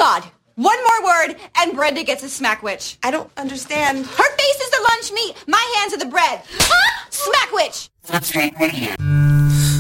God. One more word, and Brenda gets a smackwitch. I don't understand. Her face is the lunch meat. My hands are the bread. Smackwitch! That's right, right here.